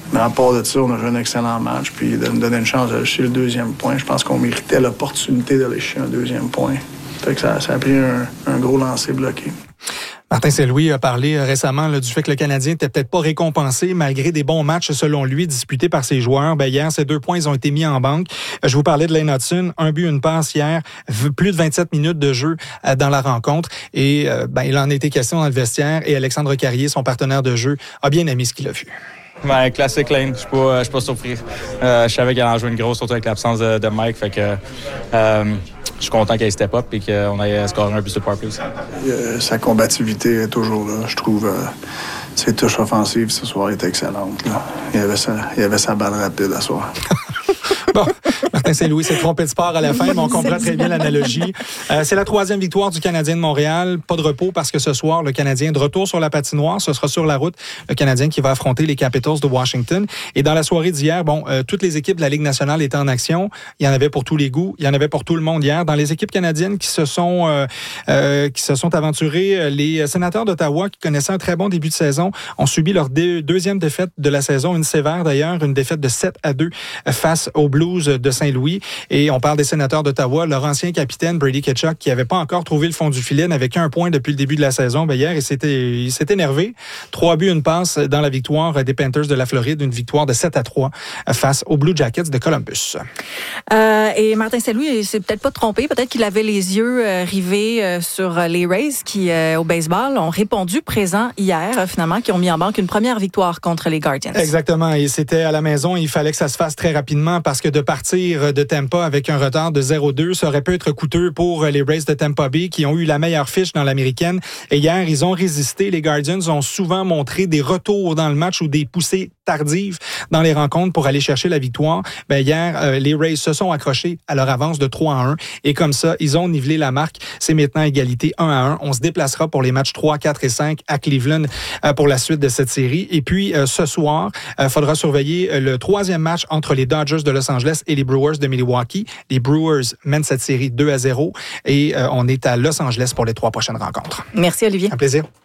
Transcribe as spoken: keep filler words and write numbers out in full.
Mais à part de ça, on a joué un excellent match. Puis de nous donner une chance d'aller chercher le deuxième point, je pense qu'on méritait l'opportunité d'aller chercher un deuxième point. Fait que ça, ça a pris un, un gros lancer bloqué. Martin Saint-Louis a parlé récemment là, du fait que le Canadien n'était peut-être pas récompensé malgré des bons matchs, selon lui, disputés par ses joueurs. Ben, hier, ces deux points, ils ont été mis en banque. Je vous parlais de Lane Hudson, un but, une passe hier, plus de vingt-sept minutes de jeu dans la rencontre. Et ben, il en a été question dans le vestiaire et Alexandre Carrier, son partenaire de jeu, a bien aimé ce qu'il a vu. Ben, classique Lane, je suis pas, je suis pas surpris. Euh, je savais qu'elle en jouait une grosse, surtout avec l'absence de, de Mike. Fait que euh, je suis content qu'elle step up et qu'on ait scoré un but sur Power Play. Euh, sa combativité est toujours là. Je trouve euh, ses touches offensives ce soir étaient excellentes. Là. Il, avait sa, il avait sa balle rapide à soir. Bon, Martin Saint-Louis s'est trompé de sport à la fin, mais on comprend très bien l'analogie. Euh, c'est la troisième victoire du Canadien de Montréal. Pas de repos parce que ce soir, le Canadien de retour sur la patinoire. Ce sera sur la route, le Canadien qui va affronter les Capitals de Washington. Et dans la soirée d'hier, bon, euh, toutes les équipes de la Ligue nationale étaient en action. Il y en avait pour tous les goûts. Il y en avait pour tout le monde hier. Dans les équipes canadiennes qui se sont, euh, euh, qui se sont aventurées, les Sénateurs d'Ottawa, qui connaissaient un très bon début de saison, ont subi leur deux, deuxième défaite de la saison, une sévère d'ailleurs, une défaite de sept à deux face aux Blues de Saint-Louis. Et on parle des Sénateurs d'Ottawa. Leur ancien capitaine, Brady Tkachuk, qui n'avait pas encore trouvé le fond du filet, n'avait qu'un point depuis le début de la saison. Ben hier, il s'est, il s'est énervé. Trois buts, une passe dans la victoire des Panthers de la Floride. Une victoire de sept à trois face aux Blue Jackets de Columbus. Euh, et Martin Saint-Louis, il s'est peut-être pas trompé. Peut-être qu'il avait les yeux euh, rivés euh, sur les Rays qui, euh, au baseball, ont répondu présent hier, euh, finalement, qui ont mis en banque une première victoire contre les Guardians. Exactement. Et c'était à la maison. Il fallait que ça se fasse très rapidement parce que de partir de Tampa avec un retard de zéro deux, ça aurait pu être coûteux pour les Rays de Tampa Bay qui ont eu la meilleure fiche dans l'américaine. Et hier, ils ont résisté. Les Guardians ont souvent montré des retours dans le match ou des poussées tardives dans les rencontres pour aller chercher la victoire. Ben hier, euh, les Rays se sont accrochés à leur avance de trois à un. Et comme ça, ils ont nivelé la marque. C'est maintenant égalité un à un. On se déplacera pour les matchs trois, quatre et cinq à Cleveland euh, pour la suite de cette série. Et puis, euh, ce soir, il euh, faudra surveiller euh, le troisième match entre les Dodgers de Los Angeles et les Brewers de Milwaukee. Les Brewers mènent cette série deux à zéro et euh, on est à Los Angeles pour les trois prochaines rencontres. Merci, Olivier. Un plaisir.